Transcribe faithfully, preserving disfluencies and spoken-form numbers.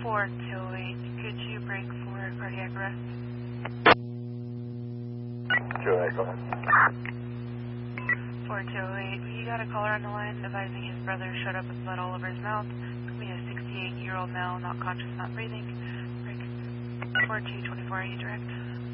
four two eight, could you break for cardiac arrest? two eight, go ahead. four two eight, you got a caller on the line advising his brother showed up with blood all over his mouth. We a sixty-eight year old male, not conscious, not breathing. Break four two two four, are you direct?